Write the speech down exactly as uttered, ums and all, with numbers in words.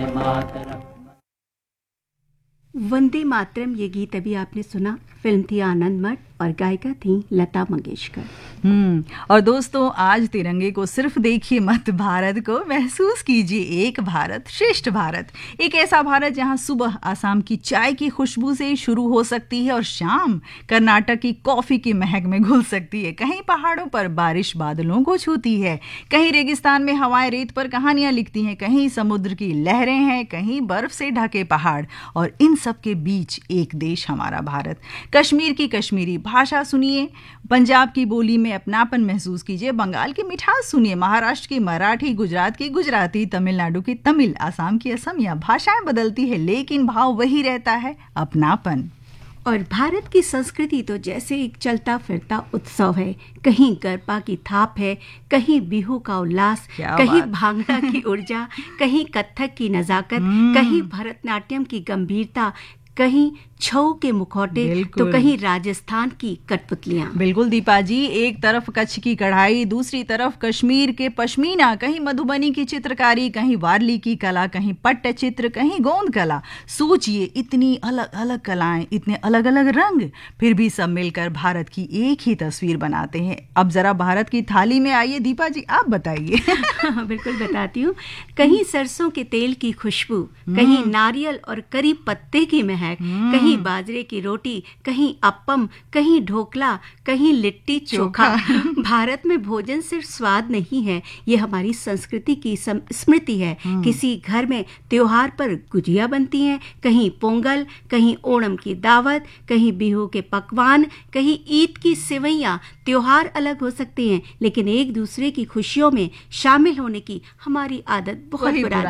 वंदे मातरम ये गीत अभी आपने सुना। फिल्म थी आनंद मठ और गायिका थी लता मंगेशकर। हम्म और दोस्तों, आज तिरंगे को सिर्फ देखिए मत, भारत को महसूस कीजिए। एक भारत श्रेष्ठ भारत, एक ऐसा भारत जहां सुबह आसाम की चाय की खुशबू से शुरू हो सकती है और शाम कर्नाटक की कॉफी की महक में घुल सकती है। कहीं पहाड़ों पर बारिश बादलों को छूती है, कहीं रेगिस्तान में हवाएं रेत पर कहानियां लिखती हैं, कहीं समुद्र की लहरें हैं, कहीं बर्फ से ढके पहाड़, और इन सब के बीच एक देश हमारा भारत। कश्मीर की कश्मीरी भाषा सुनिए, पंजाब की बोली में अपनापन महसूस कीजिए, बंगाल की मिठास सुनिए, महाराष्ट्र की मराठी, गुजरात की गुजराती, तमिलनाडु की तमिल, आसाम की असमिया। भाषाएं बदलती है लेकिन भाव वही रहता है, अपनापन। और भारत की संस्कृति तो जैसे एक चलता फिरता उत्सव है। कहीं गरबा की थाप है, कहीं बिहू का उल्लास, कहीं भांगड़ा की ऊर्जा, कहीं कत्थक की नजाकत, कहीं भरतनाट्यम की गंभीरता, कहीं छऊ के मुखौटे, तो कहीं राजस्थान की कठपुतलियां। बिल्कुल दीपा जी, एक तरफ कच्छ की कढ़ाई, दूसरी तरफ कश्मीर के पश्मीना, कहीं मधुबनी की चित्रकारी, कहीं वारली की कला, कहीं पट्टचित्र, कहीं गोंद कला। सोचिए, इतनी अलग अलग कलाएं, इतने अलग अलग रंग, फिर भी सब मिलकर भारत की एक ही तस्वीर बनाते हैं। अब जरा भारत की थाली में आइए दीपा जी, आप बताइए। बिल्कुल बताती हूँ। कहीं सरसों के तेल की खुशबू, कहीं नारियल और करी पत्ते की महक, कहीं बाजरे की रोटी, कहीं अप्पम, कहीं ढोकला, कहीं लिट्टी चोखा। भारत में भोजन सिर्फ स्वाद नहीं है, ये हमारी संस्कृति की स्मृति है। किसी घर में त्योहार पर गुजिया बनती हैं, कहीं पोंगल, कहीं ओणम की दावत, कहीं बिहू के पकवान, कहीं ईद की सेवैयां। त्योहार अलग हो सकते हैं लेकिन एक दूसरे की खुशियों में शामिल होने की हमारी आदत बहुत पुरानी